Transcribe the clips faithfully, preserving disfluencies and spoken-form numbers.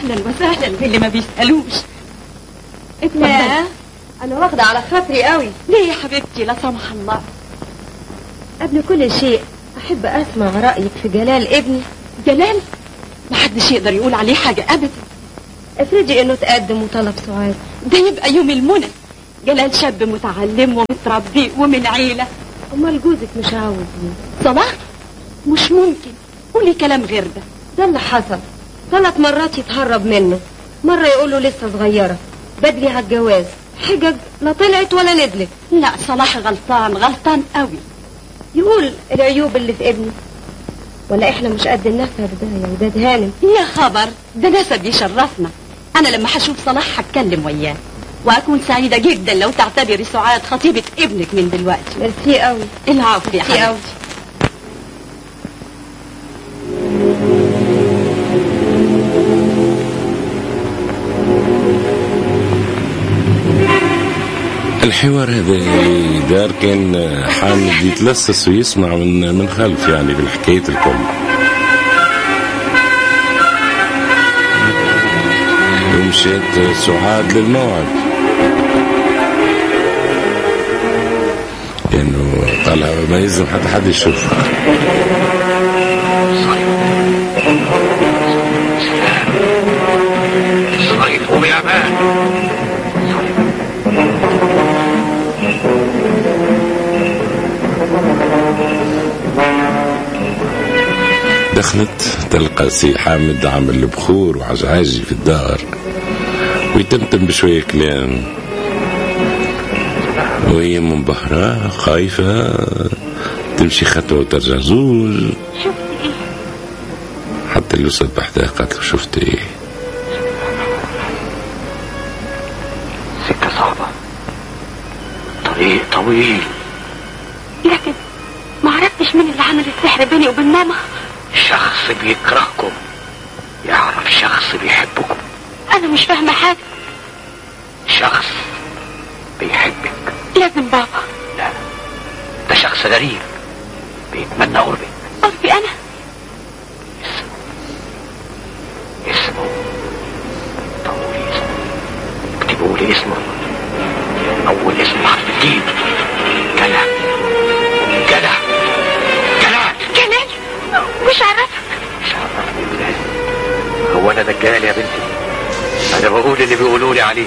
اهلا وسهلا باللي ما بيسالوش. لا انا واخده على خاطري قوي. ليه يا حبيبتي؟ لا سمح الله. قبل كل شيء احب اسمع رايك في جلال ابني. جلال ما حدش يقدر يقول عليه حاجه ابدا. افرضي انه تقدم وطلب سعاد، ده يبقى يوم المنى. جلال شاب متعلم ومتربي ومن عيله. امال جوزك مش عاوز مين؟ صلاح مش ممكن. قولي كلام غير ده. ده اللي حصل. ثلاث مرات يتهرب منه، مره يقوله لسه صغيره بدري على الجواز، حجج لا طلعت ولا نزلت. لا صلاح غلطان غلطان قوي. يقول العيوب اللي في ابني، ولا احنا مش قد النسب ده يا وداد هانم؟ يا خبر، ده نسب يشرفنا. انا لما هشوف صلاح هتكلم وياه، واكون سعيده جدا لو تعتبري سعاد خطيبه ابنك من دلوقتي. ميرسي قوي. العفو يا حبيبتي. الحوار هذا اللي دار كان حامد يتلصص ويسمع من من خلف يعني بالحكاية الكل. ومشيت سعاد للموعد لأنه يعني طالع ما يلزم حتى حد يشوفها. صيف وبيعمان دخلت تلقى سي حامد عامل البخور وعجعاجي في الدار ويتمتم بشوية كلام، وهي منبهرة خايفة تمشي خطوة وترجع زوج. شفت ايه؟ حتى اللي وصلت بحدها قالت له شفت ايه؟ سكة صعبة، طريق طويل، لكن ما عرفتش مين اللي عمل السحر بيني وبين ماما. شخص بيكرهكم يعرف شخص بيحبكم. انا مش فاهمة حاجة. شخص بيحبك لازم بابا. لا، ده شخص غريب بيتمنى قربك. قربي انا؟ اسمه اسمه طولي اسمه، اكتبوا لي اسمه. اول اسم حرف الجيم. جلال جلال جلال جلال. مش عرفك. مش عرفني ازاي؟ هو انا دجال يا بنتي؟ انا بقول اللي بيقولوا لي عليه.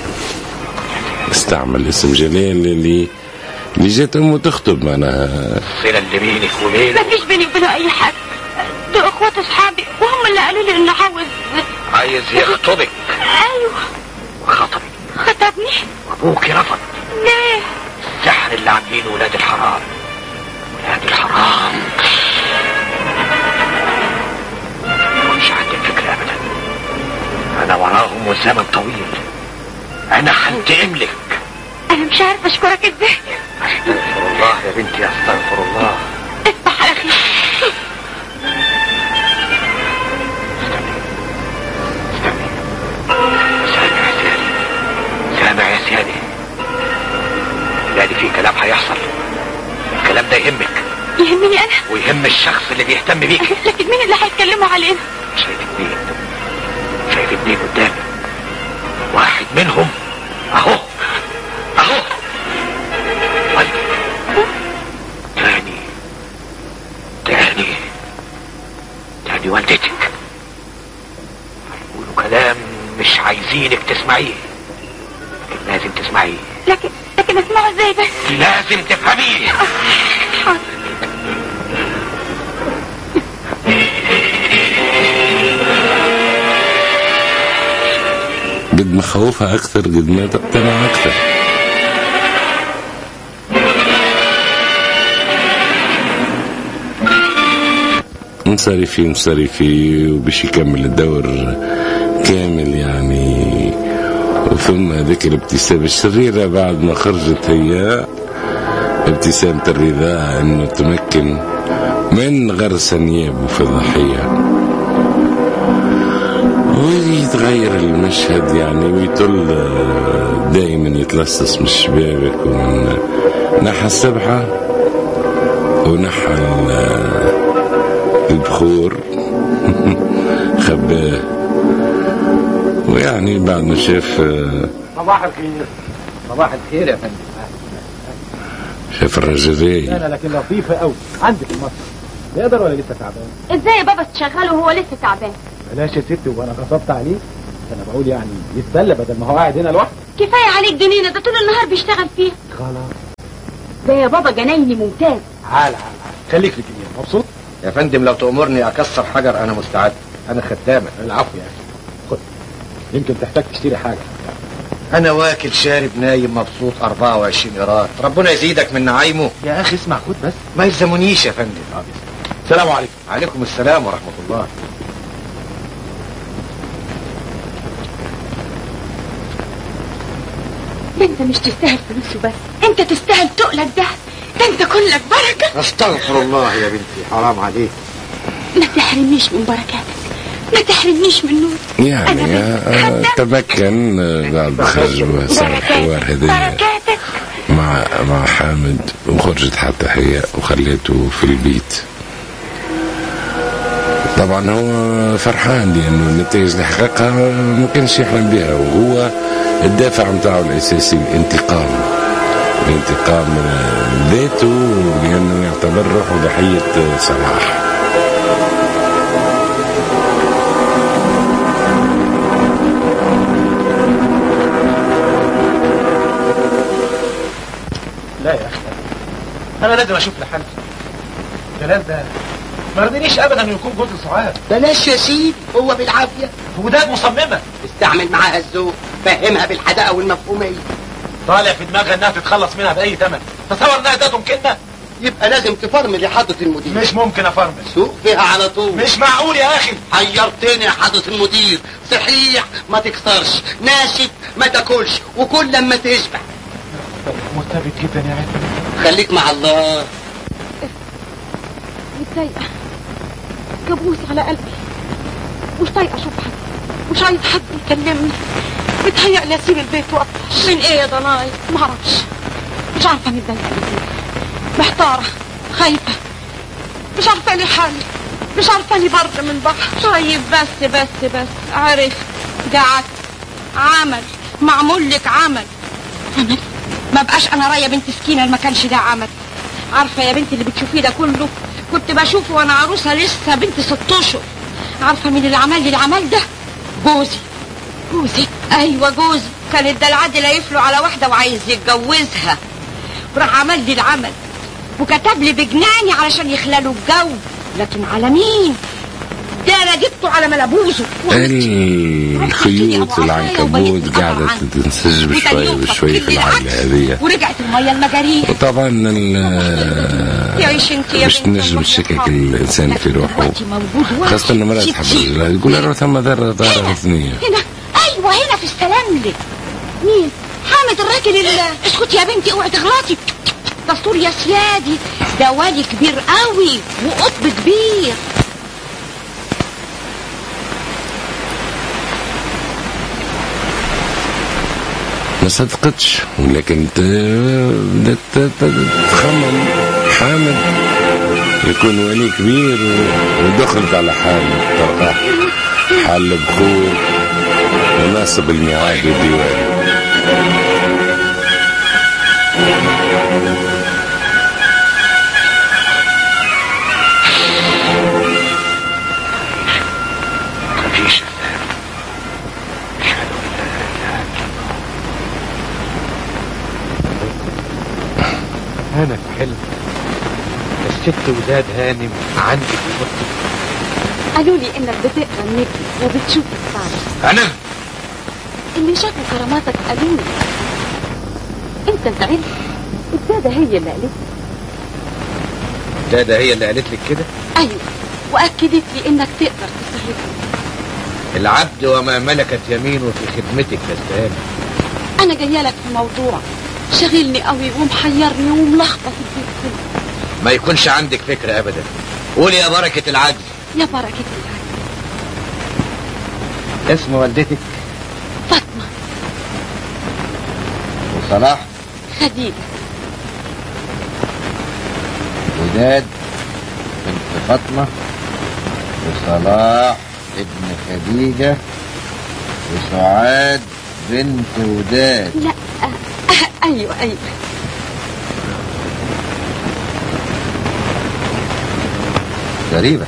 استعمل اسم جلال اللي اللي جات امه تخطب معناها. الصلة اللي بينك وبينه ما فيش بيني وبينه اي حاجة. دول اخوات اصحابي وهم اللي قالوا لي انه عاوز عايز يخطبك. ايوه. وخطبك. خطبني. وابوكي رفض. ليه؟ السحر اللي عاملينه ولاد الحرام. ولاد الحرام مش عندي فكرة ابدا. انا وراهم والزمن طويل. انا هنتقم لك. انا مش عارفه اشكرك ازاي. استغفر الله يا بنتي، استغفر الله. اصبح على خير. استني استني سامع يا سيادي، سامع يا سيادي. لادي في كلام هيحصل. الكلام ده يهمك. يهمني انا ويهم الشخص اللي بيهتم بيك. لكن مين اللي هيتكلموا علينا؟ شايف اتنين، شايف اتنين قدامي. واحد منهم اهو اهو. طيب تاني تاني تاني والدتك. هيقولوا كلام مش عايزينك تسمعيه، لكن لازم تسمعيه. لكن لكن اسمعه ازاي بس؟ لازم تفهميه. حاضر. قد ما خوفها أكثر قد ما تقتنع أكثر. انصرفي انصرفي وبش يكمل الدور كامل يعني. وثم هذيك الابتسامة الشريرة بعد ما خرجت هي ابتسامة الرضا انه تمكن من غرس نيابه في الضحية، ويتغير المشهد يعني، ويطل دائما يتلصص من الشبابك ومن ناحية السبحة ونحى البخور خباه ويعني بعد ما شاف صباح الخير. صباح الخير يا فندم. شاف الرجلي. لا لا لكن لطيفة قوي عندك المصر. يقدر ولا لسه تعبان؟ ازاي يا بابا تشغله وهو لسه تعبان؟ بلاش يا ستي وانا غصبت عليه. انا بقول يعني يتسلى بدل ما هو قاعد هنا لوحده. كفايه عليك جنينه، ده طول النهار بيشتغل فيها. خلاص. ده يا بابا جنايني ممتاز. عال عال عال. خليك في الجنينه. مبسوط؟ يا فندم لو تأمرني أكسر حجر أنا مستعد. أنا خدامك. العفو يا اخي. خد. يمكن تحتاج تشتري حاجه. أنا واكل شارب نايم مبسوط أربعة وعشرين قيراط. ربنا يزيدك من نعيمه. يا اخي اسمع خد بس. ما يلزمونيش يا فندم. السلام عليكم. عليكم السلام ورحمة الله. ده انت مش تستاهل فلوسه بس، انت تستاهل تقلك ده. ده انت كلك بركة. أستغفر الله يا بنتي، حرام عليك. ما تحرمنيش من بركاتك، ما تحرمنيش من نور. يعني آه تمكن بعد خرج وصار الحوار هذا مع مع حامد، وخرجت حتى هي وخليته في البيت. طبعا هو فرحان لانه النتائج اللي حققها ما كانش يحلم بها، وهو الدافع نتاعو الاساسي الانتقام، الانتقام من ذاته، لانه يعتبر روحه ضحيه صلاح. لا يا اخي انا لازم اشوف لحالي. جلال ده ما رضينيش ابدا انه يكون جوز سعاد. بلاش يا سيدي، هو بالعافيه. وداد مصممه. استعمل معاها الذوق، فهمها بالحداقه والمفهوميه. طالع في دماغها انها تتخلص منها باي ثمن. تصور انها ده كلمه. يبقى لازم تفرمل يا حضره المدير. مش ممكن افرمل. سوق فيها على طول. مش معقول يا اخي. حيرتني يا حضره المدير. صحيح ما تكسرش، ناشف ما تاكلش، وكل لما تشبع. مرتبط جدا يا عم. خليك مع الله. متضايقة، كابوس على قلبي، مش طايقة اشوف حد، مش عايز حد يكلمني. متهيألي اسيب البيت واطفش. من ايه يا ضناي؟ معرفش، مش عارفة متضايقة ازاي، محتارة، خايفة، مش عارفة لي حالي، مش عارفة لي بر من بحر. طيب بس بس بس عرفت، ده عك عمل، معمول لك عمل. عمل؟ ما بقاش انا رايه بنت سكينه اللي ما كانش ده عمل. عارفه يا بنتي اللي بتشوفيه ده كله كنت بشوفه وانا عروسه لسه بنت ست اشهر. عارفه مين اللي عمل لي العمل ده؟ جوزي. جوزي؟ ايوه جوزي. كان الدلعادي لايف له على واحده وعايز يتجوزها، وراح عمل لي العمل وكتب لي بجناني علشان يخلى له الجو. لكن على مين؟ ده انا جبته على ملابوزه. الخيوط العنكبوت قاعدة تنسج بشوية بشوية في العائلة هذه، ورجعت المية المجاريه. وطبعا باش تنجم تشكك الإنسان في روحه، خاصة إنه مرات تحب الرجال يقول له ثم ذرة ذرة ثانية. هنا أيوة هنا في السلاملك. مين؟ حامد الراجل اللي اسكت يا بنتي اوعي تغلطي. دستور يا سيادي، ده والي كبير قوي وقطب كبير. ما صدقتش، ولكن بدأت تخمن حامد يكون ولي كبير، ودخلت على حامد تلقاه حل بخور وناسب الميعاد والديوان. مفيش. انا في حلم الست وداد هانم عندي في اوضتي. قالوا لي انك بتقرا النجم وبتشوف الصعب. انا اللي شافوا كراماتك قالوا لي. انت زعلت؟ الدادة هي اللي قالت لي. دادا هي اللي قالت لك كده؟ ايوه، واكدت لي انك تقدر تصرفني. العبد وما ملكت يمينه في خدمتك يا استاذ. انا جايه لك في موضوع شغلني قوي ومحيرني وملخبط البيت كله. ما يكونش عندك فكرة ابدا. قولي يا بركة العجز. يا بركة العجز. اسم والدتك؟ فاطمة. وصلاح؟ خديجة. وداد بنت فاطمة وصلاح ابن خديجة وسعاد بنت وداد. لا أه ايوه ايوه. غريبة،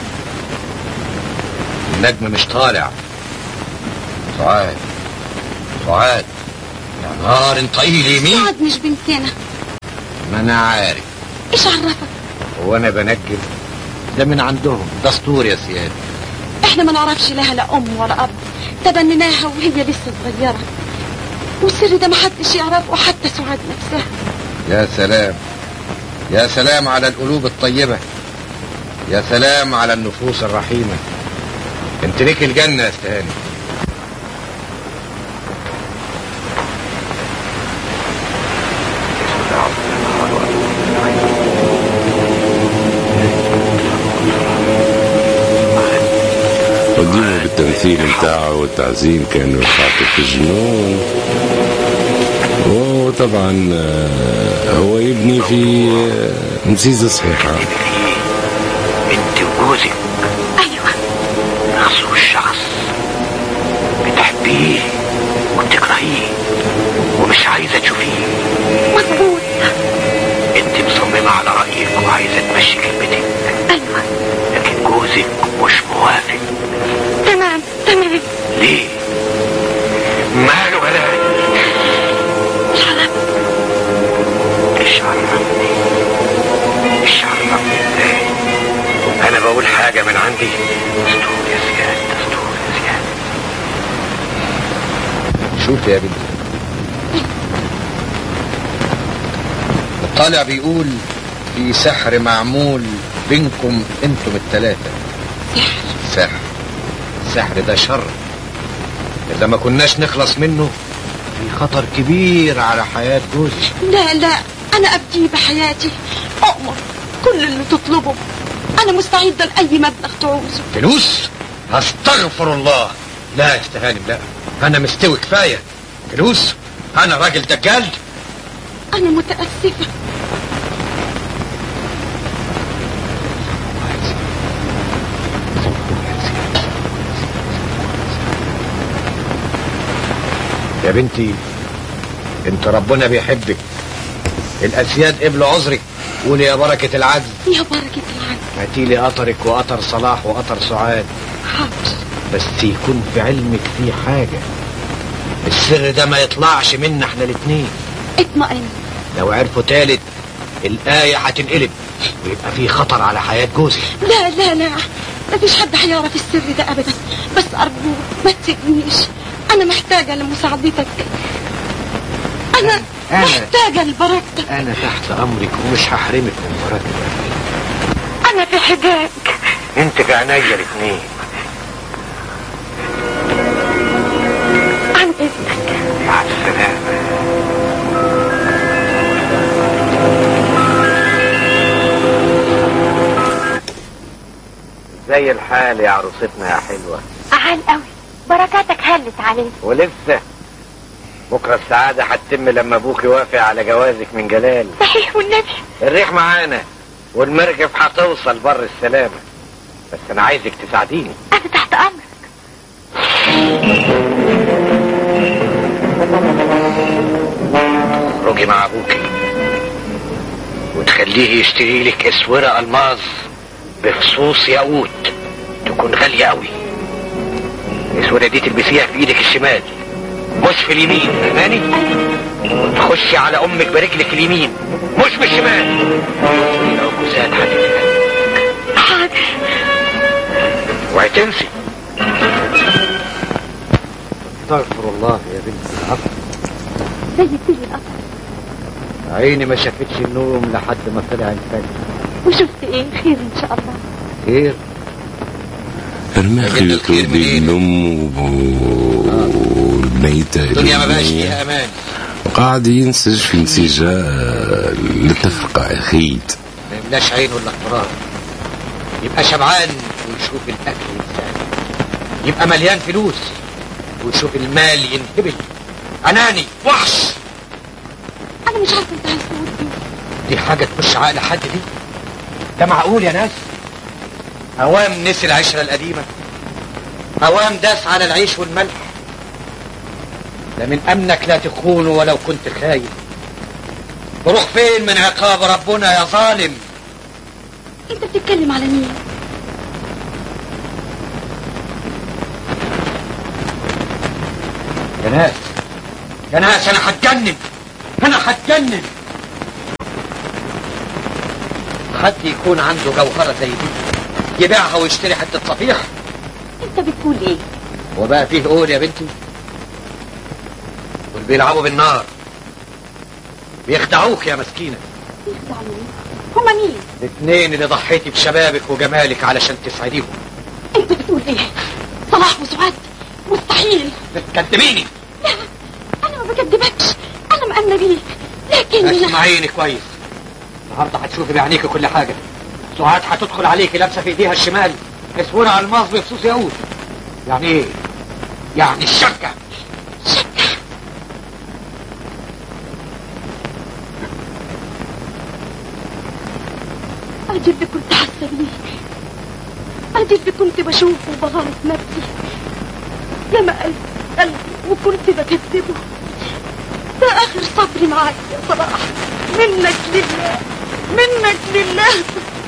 النجم مش طالع. سعاد سعاد يا نهار انطقي لي يمين. سعاد مش بنتنا. ما انا عارف. ايش عرفك؟ هو انا بنجم؟ ده من عندهم دستور يا سيادة. احنا ما نعرفش لها لا ام ولا اب، تبنيناها وهي لسه صغيرة، والسر ده ما حدش يعرفه حتى سعاد نفسها. يا سلام يا سلام على القلوب الطيبة، يا سلام على النفوس الرحيمة. انت ليك الجنة يا استهاني. ودينا بالتمثيل بتاعه والتعزيم كانوا خاطر في الجنون، وطبعا هو يبني في مسيزة صحيحة. انت وجوزك ايوه نفس الشخص بتحبيه وبتكرهيه ومش عايزة تشوفيه. مظبوط. انت مصممة على رأيك وعايزة تمشي كلمتك. ايوه لكن جوزك مش موافق. تمام تمام. ليه؟ ماله بلاش؟ مش عارف. ايش عرفني؟ ايش عرفني ازاي؟ انا بقول حاجة من عندي. دستور يا زياد، دستور يا زياد. شوف يا بنتي، الطالع بيقول في سحر معمول بينكم انتم الثلاثة. سحر؟ سحر. السحر ده شر، إذا ما كناش نخلص منه في خطر كبير على حياة جوزي. لا لا، أنا أبدي بحياتي. أؤمر كل اللي تطلبه، أنا مستعدة لأي مبلغ تعوزه. فلوس؟ أستغفر الله. لا يا استهانم لا، أنا مستوي كفاية. فلوس؟ أنا راجل دجال؟ أنا متأسفة. يا بنتي انت ربنا بيحبك، الاسياد قبلوا عذرك. قولي يا بركة العدل. يا بركة العدل. هاتيلي قطرك وقطر صلاح وقطر سعاد. حاضر. بس يكون في علمك في حاجة، السر ده ما يطلعش منا احنا الاتنين. اطمئن. لو عرفوا تالت الآية هتنقلب ويبقى في خطر على حياة جوزي. لا لا لا، مفيش حد هيعرف السر ده أبدا، بس أرجوك ما تسيبنيش، أنا محتاجة لمساعدتك. أنا, أنا محتاجة لبركتك. أنا تحت أمرك ومش هحرمك من بركتك. أنا في حداك. أنت في عينيا الاتنين. عن إذنك. مع السلامة. زي الحال يا عروستنا يا حلوة. عال قوي، بركاتك هلت عليك. ولسه بكرة السعادة هتتم لما ابوك يوافق على جوازك من جلال. صحيح والنبي. الريح معانا والمركب هتوصل بر السلامة، بس انا عايزك تساعديني. انا تحت امرك. تخرجي مع ابوكي وتخليه يشتري لك اسورة الماظ بخصوص ياقوت تكون غالية قوي. الاسورة دي تلبسيها في ايدك الشمال مش في اليمين، فهماني؟ وتخشي على امك برجلك اليمين مش بالشمال. لو جوزات هتتفهم. حاضر. اوعي تنسي. استغفر الله يا بنت العفو. زي الدنيا القطر. عيني ما شافتش النوم لحد ما طلع الفجر. وشفت ايه؟ خير ان شاء الله. خير؟ المخ يطردي الام والميتة الدنيا ما بقاش فيها امان، وقاعد ينسج في نسيجة للتفرقة اخيد. ما يملاش عينه الا اقترار، يبقى شبعان ويشوف الاكل يتسال، يبقى مليان فلوس ويشوف المال ينهبل. اناني وحش. انا مش عارفه انت عايز تقول ايه. دي حاجه تخش عقل حد دي؟ ده معقول يا ناس؟ اوام نسي العشره القديمه؟ اوام داس على العيش والملح. ده من امنك لا تخونه ولو كنت خايف. تروح فين من عقاب ربنا يا ظالم؟ انت بتتكلم على مين؟ يا ناس يا ناس انا هتجنن انا هتجنن. حد يكون عنده جوهرة زي دي يبيعها ويشتري حتة صفيح؟ انت بتقول ايه؟ وبقى فيه قول يا بنتي. دول بيلعبوا بالنار، بيخدعوك يا مسكينة. يخدعوني؟ هما مين؟ الاثنين اللي ضحيتي بشبابك وجمالك علشان تسعديهم. انت بتقول ايه؟ صلاح وسعاد؟ مستحيل. بتكذبيني. لا انا ما بكذبكش، انا مأمنة بيك، لكن اسمعيني كويس. النهارده هتشوفي بعينيكي كل حاجة. سعاد هتدخل عليكي لابسة في ايديها الشمال اسوره الماظ بفصوص ياقوت. يعني ايه؟ يعني الشكة. شكة؟ ادي اللي كنت حاسة بيه، ادي اللي كنت بشوفه وبغلط نفسي لما قلبي قلبي وكنت بكذبه. ده اخر صبري معاك يا صلاح، منك لله منك لله.